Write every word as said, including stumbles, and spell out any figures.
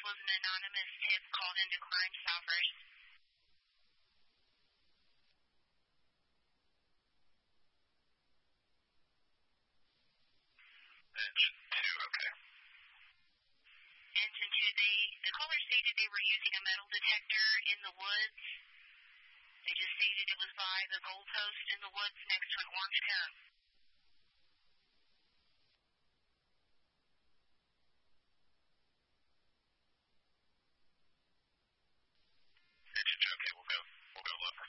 was an anonymous tip called into Crime Stoppers. Engine two, okay. Engine two, they, the caller stated they were using a metal detector in the woods. They just stated it was by the goalpost in the woods next to an orange cone.